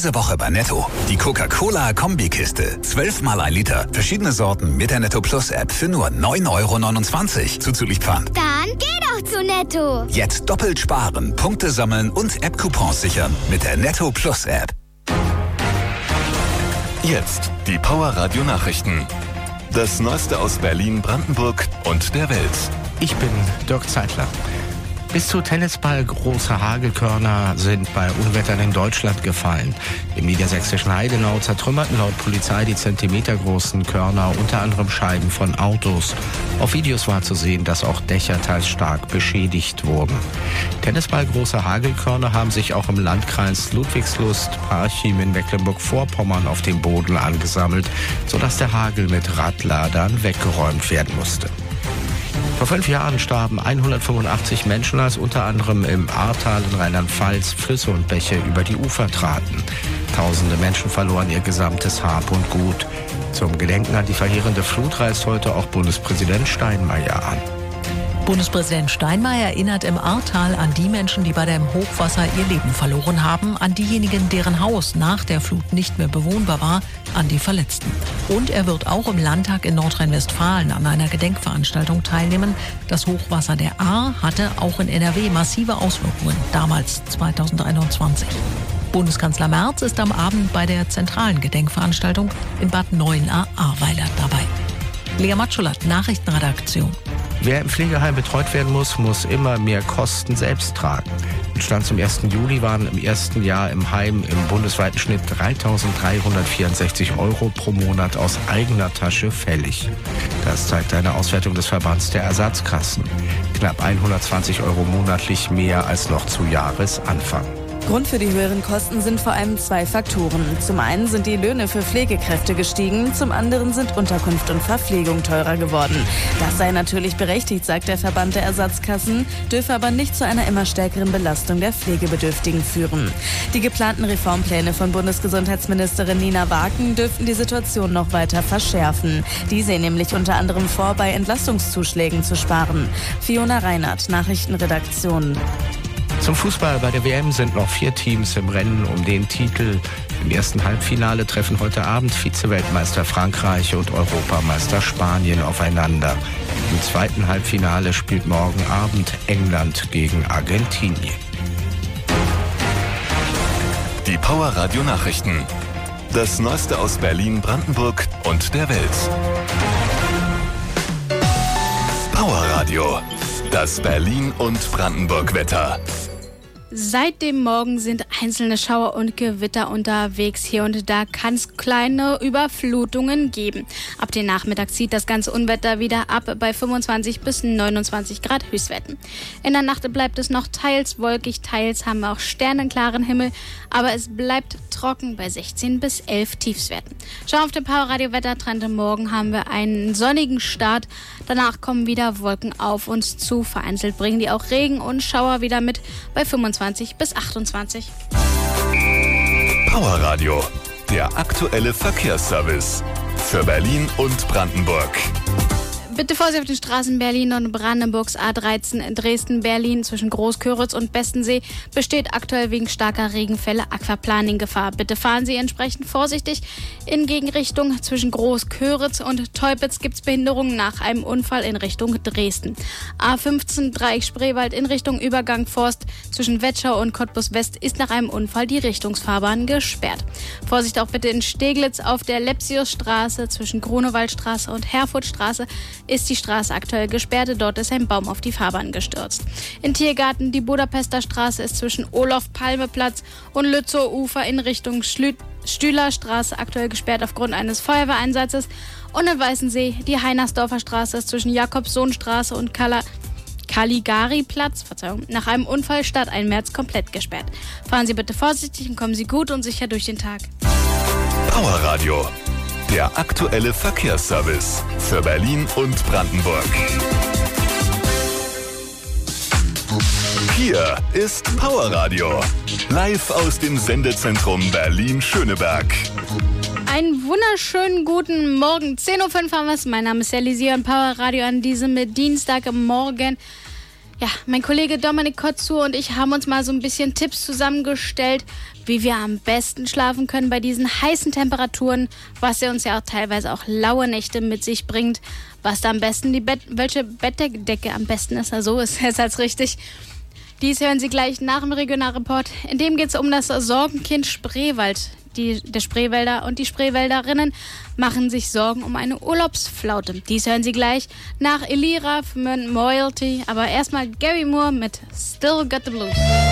Diese Woche bei Netto. Die Coca-Cola Kombikiste. 12 mal 1 Liter. Verschiedene Sorten mit der Netto Plus App für nur 9,29 € zuzüglich Pfand. Dann geh doch zu Netto. Jetzt doppelt sparen, Punkte sammeln und App-Coupons sichern mit der Netto Plus App. Jetzt die Power Radio Nachrichten. Das Neueste aus Berlin, Brandenburg und der Welt. Ich bin Dirk Zeitler. Bis zu Tennisball große Hagelkörner sind bei Unwettern in Deutschland gefallen. Im niedersächsischen Heidenau zertrümmerten laut Polizei die zentimetergroßen Körner unter anderem Scheiben von Autos. Auf Videos war zu sehen, dass auch Dächer teils stark beschädigt wurden. Tennisball große Hagelkörner haben sich auch im Landkreis Ludwigslust-Parchim in Mecklenburg-Vorpommern auf dem Boden angesammelt, sodass der Hagel mit Radladern weggeräumt werden musste. Vor 5 Jahren starben 185 Menschen, als unter anderem im Ahrtal in Rheinland-Pfalz Flüsse und Bäche über die Ufer traten. Tausende Menschen verloren ihr gesamtes Hab und Gut. Zum Gedenken an die verheerende Flut reist heute auch Bundespräsident Steinmeier an. Bundespräsident Steinmeier erinnert im Ahrtal an die Menschen, die bei dem Hochwasser ihr Leben verloren haben, an diejenigen, deren Haus nach der Flut nicht mehr bewohnbar war, an die Verletzten. Und er wird auch im Landtag in Nordrhein-Westfalen an einer Gedenkveranstaltung teilnehmen. Das Hochwasser der Ahr hatte auch in NRW massive Auswirkungen, damals 2021. Bundeskanzler Merz ist am Abend bei der zentralen Gedenkveranstaltung in Bad Neuenahr-Ahrweiler dabei. Lea Matschulat, Nachrichtenredaktion. Wer im Pflegeheim betreut werden muss, muss immer mehr Kosten selbst tragen. Mit Stand zum 1. Juli waren im ersten Jahr im Heim im bundesweiten Schnitt 3.364 € pro Monat aus eigener Tasche fällig. Das zeigt eine Auswertung des Verbands der Ersatzkassen. Knapp 120 € monatlich mehr als noch zu Jahresanfang. Grund für die höheren Kosten sind vor allem 2 Faktoren. Zum einen sind die Löhne für Pflegekräfte gestiegen, zum anderen sind Unterkunft und Verpflegung teurer geworden. Das sei natürlich berechtigt, sagt der Verband der Ersatzkassen, dürfe aber nicht zu einer immer stärkeren Belastung der Pflegebedürftigen führen. Die geplanten Reformpläne von Bundesgesundheitsministerin Nina Waken dürften die Situation noch weiter verschärfen. Die sehen nämlich unter anderem vor, bei Entlastungszuschlägen zu sparen. Fiona Reinhardt, Nachrichtenredaktion. Zum Fußball bei der WM sind noch 4 Teams im Rennen um den Titel. Im ersten Halbfinale treffen heute Abend Vize-Weltmeister Frankreich und Europameister Spanien aufeinander. Im zweiten Halbfinale spielt morgen Abend England gegen Argentinien. Die Power Radio Nachrichten. Das Neueste aus Berlin, Brandenburg und der Welt. Power Radio. Das Berlin- und Brandenburg-Wetter. Seit dem Morgen sind einzelne Schauer und Gewitter unterwegs. Hier und da kann es kleine Überflutungen geben. Ab dem Nachmittag zieht das ganze Unwetter wieder ab bei 25 bis 29 Grad Höchstwerten. In der Nacht bleibt es noch teils wolkig, teils haben wir auch sternenklaren Himmel. Aber es bleibt trocken bei 16 bis 11 Tiefstwerten. Schau auf den Power Radio Wettertrend. Morgen haben wir einen sonnigen Start. Danach kommen wieder Wolken auf uns zu. Vereinzelt bringen die auch Regen und Schauer wieder mit bei 25 bis 28. Power Radio, der aktuelle Verkehrsservice für Berlin und Brandenburg. Bitte Vorsicht auf den Straßen Berlin und Brandenburgs A13 Dresden-Berlin zwischen Großköritz und Bestensee besteht aktuell wegen starker Regenfälle Aquaplaning-Gefahr. Bitte fahren Sie entsprechend vorsichtig. In Gegenrichtung zwischen Großköritz und Teupitz gibt es Behinderungen nach einem Unfall in Richtung Dresden. A15 Dreieck Spreewald in Richtung Übergang Forst zwischen Wetschau und Cottbus West ist nach einem Unfall die Richtungsfahrbahn gesperrt. Vorsicht auch bitte in Steglitz auf der Lepsiusstraße zwischen Grunewaldstraße und Herfordstraße ist die Straße aktuell gesperrt. Dort ist ein Baum auf die Fahrbahn gestürzt. In Tiergarten die Budapester Straße ist zwischen Olof-Palme-Platz und Lützow-Ufer in Richtung Stühlerstraße aktuell gesperrt aufgrund eines Feuerwehreinsatzes. Und in Weißensee die Heinersdorfer Straße ist zwischen Jakobsohnstraße und Caligari-Platz, nach einem Unfall statt 1 März komplett gesperrt. Fahren Sie bitte vorsichtig und kommen Sie gut und sicher durch den Tag. Power Radio. Der aktuelle Verkehrsservice für Berlin und Brandenburg. Hier ist Power Radio. Live aus dem Sendezentrum Berlin-Schöneberg. Einen wunderschönen guten Morgen. 10.05 Uhr haben wir es. Mein Name ist Elisia und Power Radio an diesem Dienstagmorgen. Ja, mein Kollege Dominik Kotzur und ich haben uns mal so ein bisschen Tipps zusammengestellt, wie wir am besten schlafen können bei diesen heißen Temperaturen, was ja uns ja auch teilweise auch laue Nächte mit sich bringt, was da am besten welche Bettdecke am besten ist. So ist es als richtig. Dies hören Sie gleich nach dem Regionalreport. In dem geht es um das Sorgenkind Spreewald. Der Spreewälder und die Spreewälderinnen machen sich Sorgen um eine Urlaubsflaute. Dies hören Sie gleich nach Elira von Moyalty. Aber erstmal Gary Moore mit Still Got the Blues.